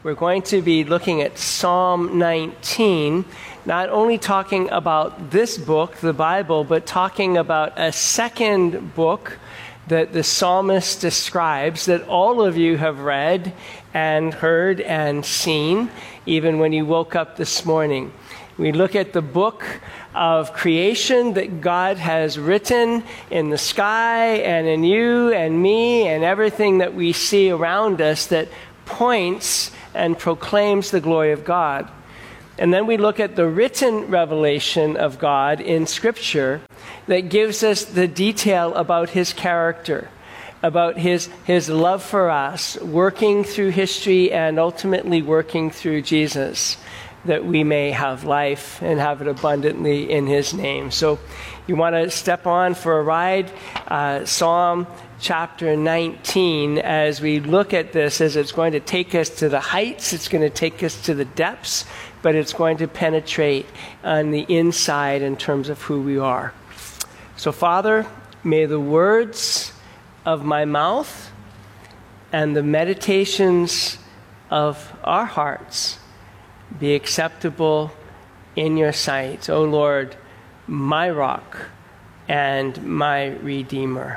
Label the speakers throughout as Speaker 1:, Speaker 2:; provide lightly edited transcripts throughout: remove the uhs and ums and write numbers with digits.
Speaker 1: We're going to be looking at Psalm 19, not only talking about this book, the Bible, but talking about a second book that the psalmist describes that all of you have read and heard and seen, even when you woke up this morning. We look at the book of creation that God has written in the sky and in you and me and everything that we see around us that points and proclaims the glory of God. And then we look at the written revelation of God in Scripture that gives us the detail about his character, about his love for us, working through history and ultimately working through Jesus, that we may have life and have it abundantly in his name. So you want to step on for a ride, Psalm chapter 19, as we look at this, as it's going to take us to the heights, it's going to take us to the depths, but it's going to penetrate on the inside in terms of who we are. So Father, may the words of my mouth and the meditations of our hearts be acceptable in your sight, O Lord, my rock and my Redeemer.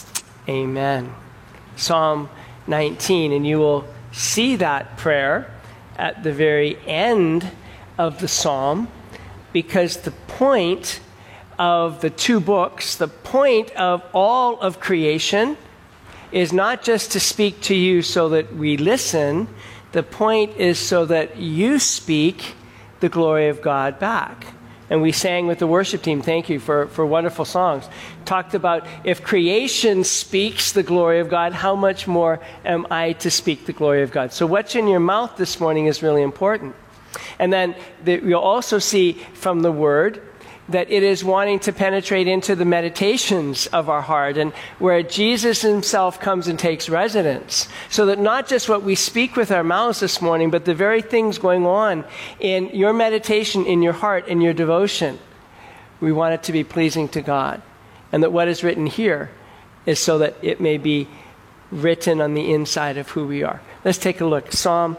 Speaker 1: Amen. Psalm 19, and you will see that prayer at the very end of the psalm, because the point of the two books, the point of all of creation, is not just to speak to you so that we listen. The point is so that you speak the glory of God back. And we sang with the worship team, thank you for wonderful songs. Talked about if creation speaks the glory of God, how much more am I to speak the glory of God? So what's in your mouth this morning is really important. And then you'll also see from the word that it is wanting to penetrate into the meditations of our heart, and where Jesus himself comes and takes residence. So that not just what we speak with our mouths this morning, but the very things going on in your meditation, in your heart, in your devotion, we want it to be pleasing to God. And that what is written here is so that it may be written on the inside of who we are. Let's take a look. Psalm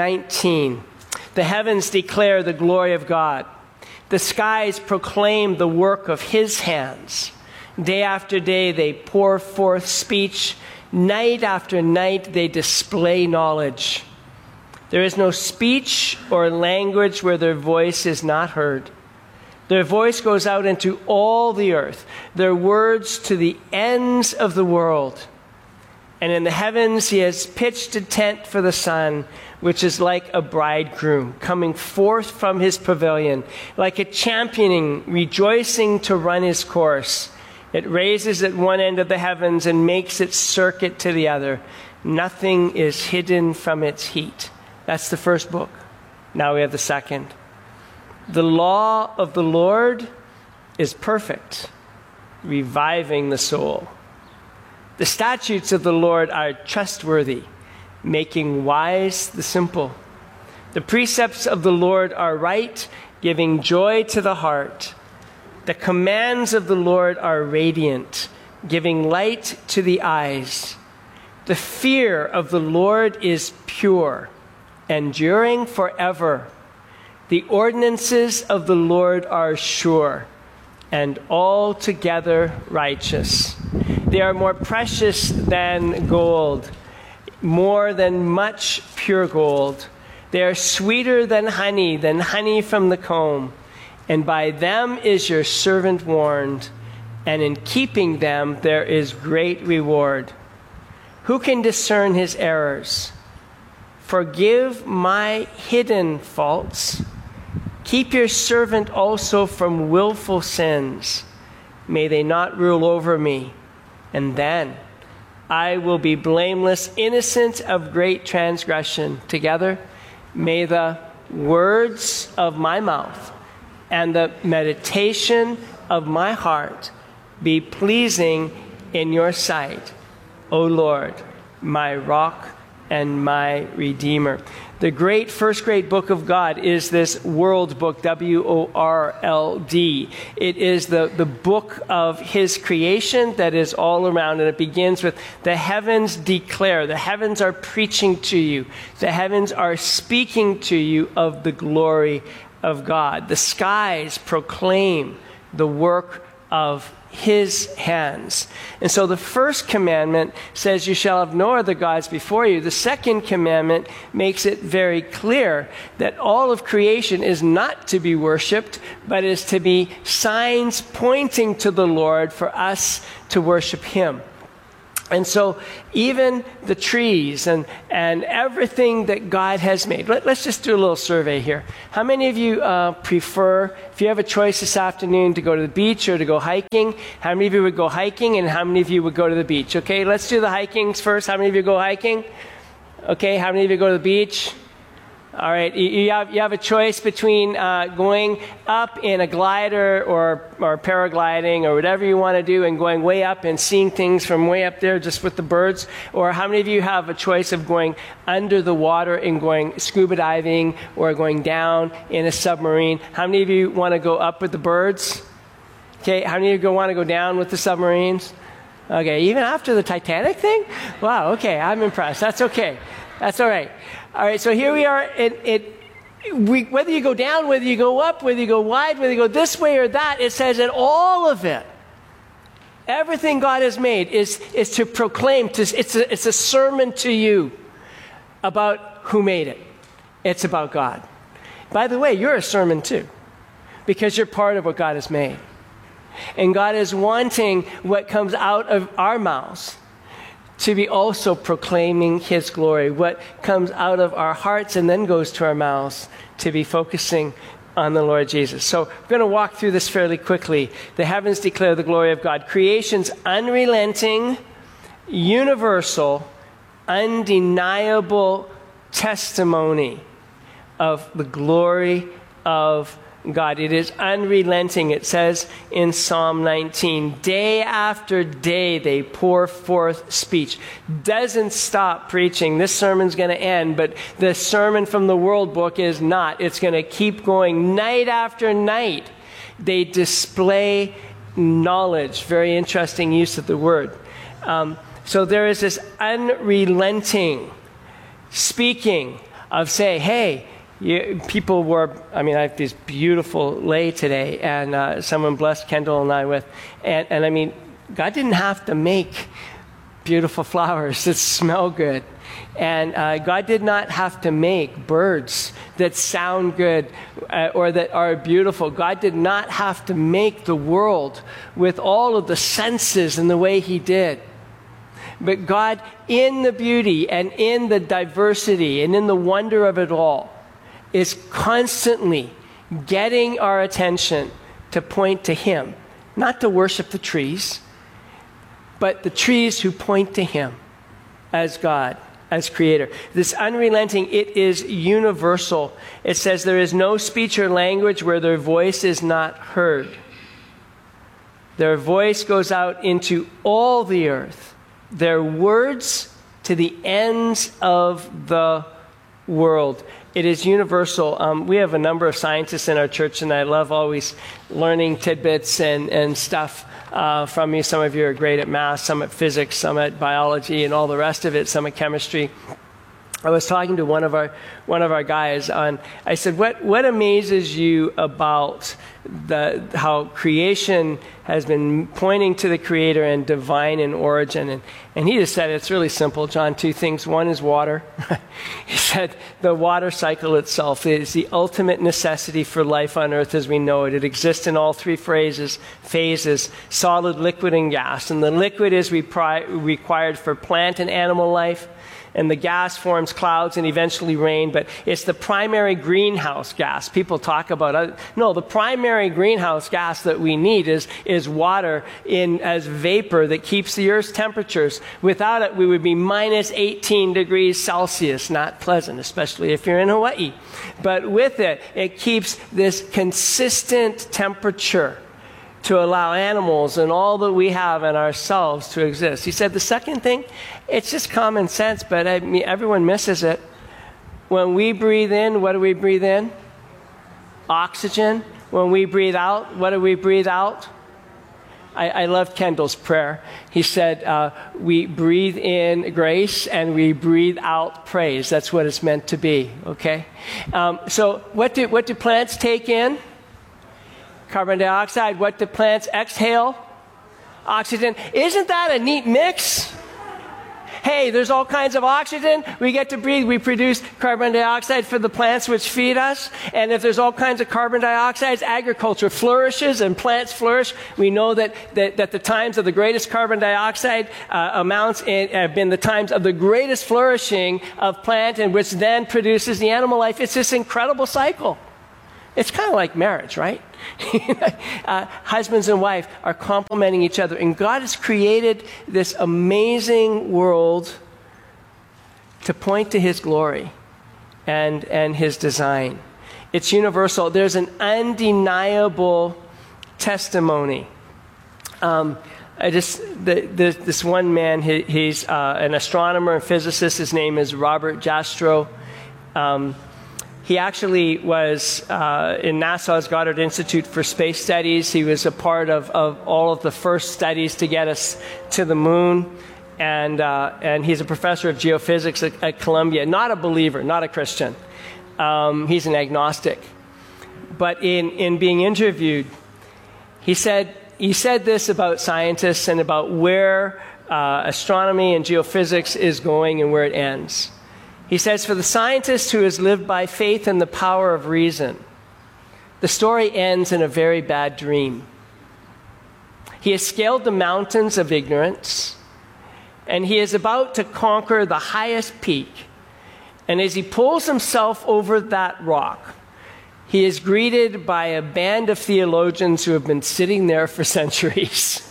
Speaker 1: 19. The heavens declare the glory of God. The skies proclaim the work of his hands. Day after day they pour forth speech. Night after night they display knowledge. There is no speech or language where their voice is not heard. Their voice goes out into all the earth, their words to the ends of the world. And in the heavens he has pitched a tent for the sun, which is like a bridegroom coming forth from his pavilion, like a championing, rejoicing to run his course. It raises at one end of the heavens and makes its circuit to the other. Nothing is hidden from its heat. That's the first book. Now we have the second. The law of the Lord is perfect, reviving the soul. The statutes of the Lord are trustworthy, making wise the simple. The precepts of the Lord are right, giving joy to the heart. The commands of the Lord are radiant, giving light to the eyes. The fear of the Lord is pure, enduring forever. The ordinances of the Lord are sure, and altogether righteous. They are more precious than gold, more than much pure gold. They are sweeter than honey from the comb. And by them is your servant warned, and in keeping them there is great reward. Who can discern his errors? Forgive my hidden faults. Keep your servant also from willful sins. May they not rule over me. And then I will be blameless, innocent of great transgression. Together, may the words of my mouth and the meditation of my heart be pleasing in your sight, O Lord, my rock and my Redeemer. The first great book of God is this world book, W-O-R-L-D. It is the book of his creation that is all around, and it begins with the heavens declare. The heavens are preaching to you. The heavens are speaking to you of the glory of God. The skies proclaim the work of his hands. And so the first commandment says, you shall have no other gods before you. The second commandment makes it very clear that all of creation is not to be worshiped, but is to be signs pointing to the Lord for us to worship him. And so even the trees and everything that God has made. Let's just do a little survey here. How many of you prefer, if you have a choice this afternoon, to go to the beach or to go hiking? How many of you would go hiking, and how many of you would go to the beach? Okay, let's do the hikings first. How many of you go hiking? Okay, how many of you go to the beach? All right, you have a choice between going up in a glider or paragliding or whatever you want to do, and going way up and seeing things from way up there just with the birds. Or how many of you have a choice of going under the water and going scuba diving, or going down in a submarine? How many of you want to go up with the birds? Okay, how many of you want to go down with the submarines? Okay, even after the Titanic thing? Wow, okay, I'm impressed. That's okay. That's all right. All right, so here we are. Whether you go down, whether you go up, whether you go wide, whether you go this way or that, it says that all of it, everything God has made is to proclaim. It's a sermon to you about who made it. It's about God. By the way, you're a sermon too, because you're part of what God has made. And God is wanting what comes out of our mouths to be also proclaiming his glory. What comes out of our hearts and then goes to our mouths to be focusing on the Lord Jesus. So we're going to walk through this fairly quickly. The heavens declare the glory of God. Creation's unrelenting, universal, undeniable testimony of the glory of God. It is unrelenting. It says in Psalm 19, day after day they pour forth speech. Doesn't stop preaching. This sermon's going to end, but the sermon from the World Book is not. It's going to keep going night after night. They display knowledge. Very interesting use of the word. So there is this unrelenting speaking of, say, hey, people were, I have this beautiful lei today, and someone blessed Kendall and I with, and I mean, God didn't have to make beautiful flowers that smell good. And God did not have to make birds that sound good or that are beautiful. God did not have to make the world with all of the senses in the way he did. But God, in the beauty and in the diversity and in the wonder of it all, is constantly getting our attention to point to him. Not to worship the trees, but the trees who point to him as God, as creator. This unrelenting, it is universal. It says there is no speech or language where their voice is not heard. Their voice goes out into all the earth. Their words to the ends of the world. It is universal. We have a number of scientists in our church, and I love always learning tidbits and stuff from you. Some of you are great at math, some at physics, some at biology, and all the rest of it, some at chemistry. I was talking to one of our guys on. I said, "What amazes you about how creation has been pointing to the Creator and divine in origin?" And he just said it's really simple, John. Two things. One is water. He said the water cycle itself is the ultimate necessity for life on earth as we know it. It exists in all three phases: solid, liquid, and gas. And the liquid is required for plant and animal life. And the gas forms clouds and eventually rain, but it's the primary greenhouse gas. People talk about no, the primary greenhouse gas that we need is water as vapor that keeps the Earth's temperatures. Without it, we would be minus 18 degrees Celsius. Not pleasant, especially if you're in Hawaii. But with it, it keeps this consistent temperature to allow animals and all that we have and ourselves to exist. He said the second thing, it's just common sense, but I mean, everyone misses it. When we breathe in, what do we breathe in? Oxygen. When we breathe out, what do we breathe out? I love Kendall's prayer. He said, we breathe in grace and we breathe out praise. That's what it's meant to be, okay? So what do plants take in? Carbon dioxide. What do plants exhale? Oxygen. Isn't that a neat mix? Hey, there's all kinds of oxygen. We get to breathe. We produce carbon dioxide for the plants which feed us. And if there's all kinds of carbon dioxide, agriculture flourishes and plants flourish. We know that the times of the greatest carbon dioxide amounts have been the times of the greatest flourishing of plant, and which then produces the animal life. It's this incredible cycle. It's kind of like marriage, right? Husbands and wife are complementing each other. And God has created this amazing world to point to His glory and His design. It's universal. There's an undeniable testimony. This one man, he's an astronomer and physicist. His name is Robert Jastrow. He actually was in NASA's Goddard Institute for Space Studies. He was a part of all of the first studies to get us to the moon. And he's a professor of geophysics at Columbia. Not a believer, not a Christian. He's an agnostic. But in being interviewed, he said this about scientists and about where astronomy and geophysics is going and where it ends. He says, for the scientist who has lived by faith in the power of reason, the story ends in a very bad dream. He has scaled the mountains of ignorance, and he is about to conquer the highest peak. And as he pulls himself over that rock, he is greeted by a band of theologians who have been sitting there for centuries.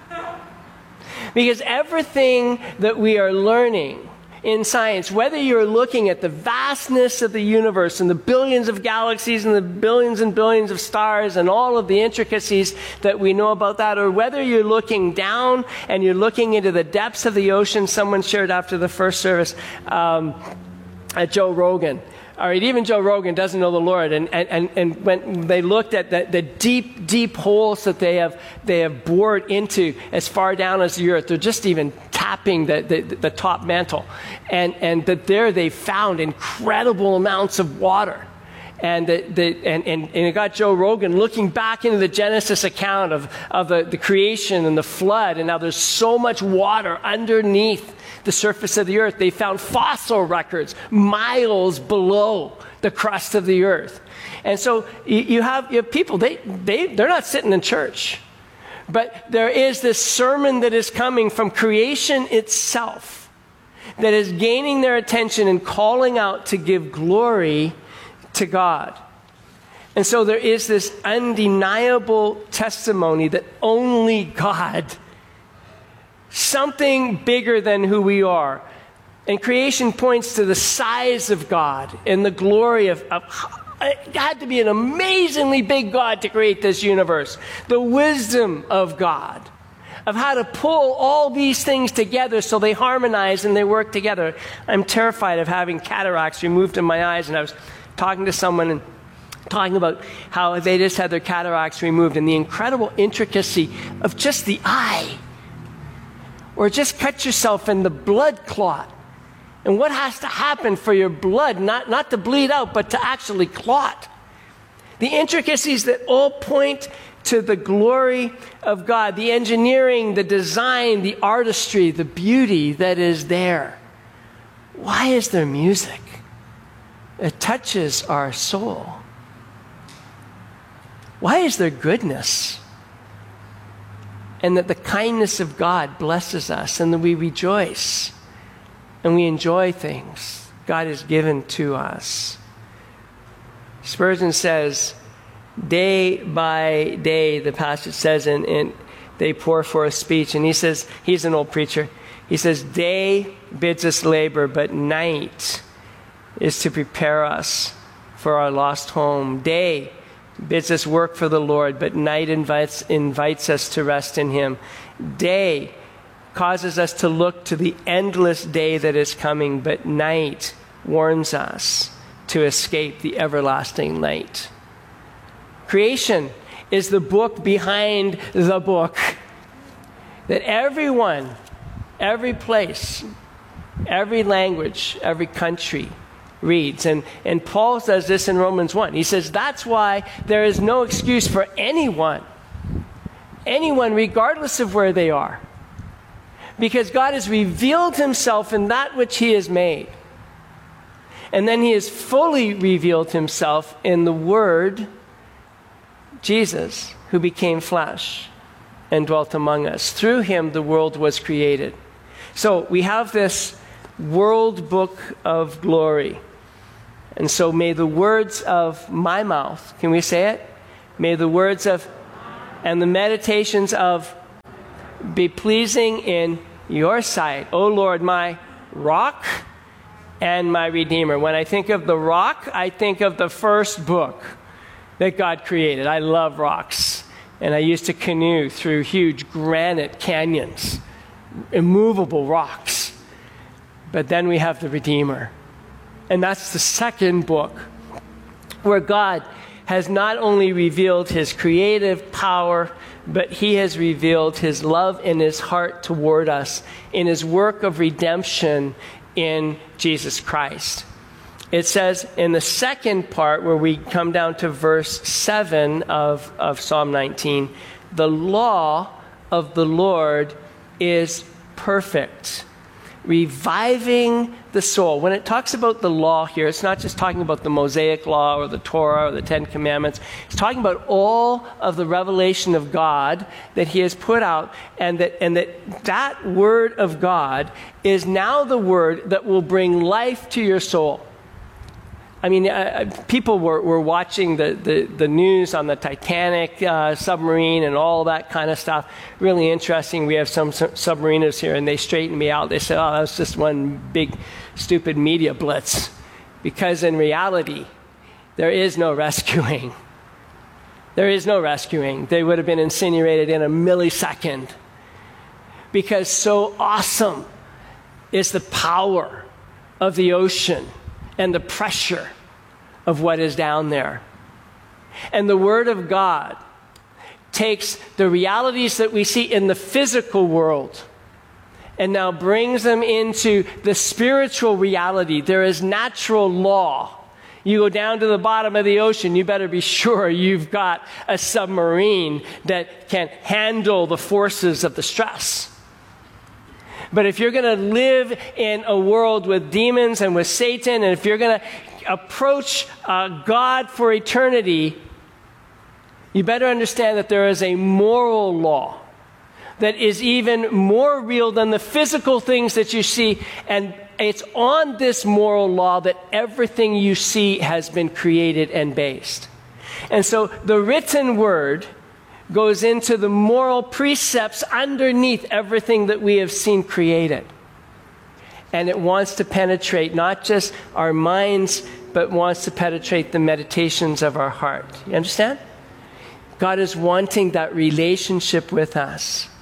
Speaker 1: Because everything that we are learning in science, whether you're looking at the vastness of the universe and the billions of galaxies and the billions and billions of stars and all of the intricacies that we know about that, or whether you're looking down and you're looking into the depths of the ocean, someone shared after the first service at Joe Rogan. All right, even Joe Rogan doesn't know the Lord, and when they looked at the deep, deep holes that they have bored into as far down as the earth, they're just even tapping the top mantle, and that there they found incredible amounts of water, and it got Joe Rogan looking back into the Genesis account of the creation and the flood, and now there's so much water underneath the surface of the earth. They found fossil records miles below the crust of the earth. And so you have people, they're not sitting in church. But there is this sermon that is coming from creation itself that is gaining their attention and calling out to give glory to God. And so there is this undeniable testimony that only God, something bigger than who we are. And creation points to the size of God and the glory of it had to be an amazingly big God to create this universe. The wisdom of God, of how to pull all these things together so they harmonize and they work together. I'm terrified of having cataracts removed in my eyes, and I was talking to someone and talking about how they just had their cataracts removed and the incredible intricacy of just the eye. Or just cut yourself in the blood clot. And what has to happen for your blood not to bleed out, but to actually clot? The intricacies that all point to the glory of God, the engineering, the design, the artistry, the beauty that is there. Why is there music? It touches our soul. Why is there goodness? And that the kindness of God blesses us, and that we rejoice and we enjoy things God has given to us. Spurgeon says, day by day, the passage says, and they pour forth speech. And he says, he's an old preacher. He says, day bids us labor, but night is to prepare us for our lost home. Day bids us work for the Lord, but night invites us to rest in him. Day causes us to look to the endless day that is coming, but night warns us to escape the everlasting night. Creation is the book behind the book that everyone, every place, every language, every country reads. And Paul says this in Romans 1. He says that's why there is no excuse for anyone regardless of where they are. Because God has revealed himself in that which he has made. And then he has fully revealed himself in the Word, Jesus, who became flesh and dwelt among us. Through him, the world was created. So we have this world book of glory. And so may the words of my mouth, can we say it? May the words of, and the meditations of, be pleasing in your sight, O Lord, my rock and my redeemer. When I think of the rock, I think of the first book that God created. I love rocks. And I used to canoe through huge granite canyons, immovable rocks. But then we have the Redeemer. And that's the second book where God has not only revealed his creative power, but he has revealed his love and his heart toward us in his work of redemption in Jesus Christ. It says in the second part, where we come down to verse 7 of Psalm 19, the law of the Lord is perfect, reviving the soul. When it talks about the law here, it's not just talking about the Mosaic law or the Torah or the Ten Commandments. It's talking about all of the revelation of God that he has put out, and that word of God is now the word that will bring life to your soul. I mean, people were watching the news on the Titanic submarine and all that kind of stuff. Really interesting. We have some submariners here, and they straightened me out. They said, oh, that was just one big, stupid media blitz. Because in reality, there is no rescuing. There is no rescuing. They would have been incinerated in a millisecond. Because so awesome is the power of the ocean and the pressure of what is down there. And the Word of God takes the realities that we see in the physical world and now brings them into the spiritual reality. There is natural law. You go down to the bottom of the ocean, you better be sure you've got a submarine that can handle the forces of the stress. But if you're going to live in a world with demons and with Satan, and if you're going to approach God for eternity, you better understand that there is a moral law that is even more real than the physical things that you see. And it's on this moral law that everything you see has been created and based. And so the written word goes into the moral precepts underneath everything that we have seen created. And it wants to penetrate not just our minds, but wants to penetrate the meditations of our heart. You understand? God is wanting that relationship with us.